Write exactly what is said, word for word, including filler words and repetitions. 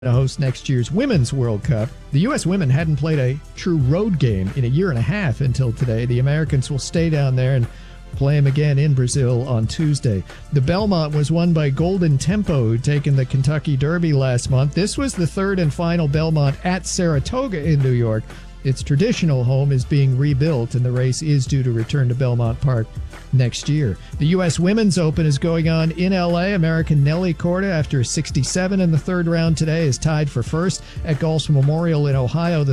to host next year's Women's World Cup. The U S women hadn't played a true road game in a year and a half until today. The Americans will stay down there and play them again in Brazil on Tuesday. The Belmont was won by Golden Tempo, who'd taken the Kentucky Derby last month. This was the third and final Belmont at Saratoga in New York. Its traditional home is being rebuilt, and the race is due to return to Belmont Park next year. The U S Women's Open is going on in L A. American Nelly Korda, after sixty-seven in the third round today, is tied for first at Golf's Memorial in Ohio. The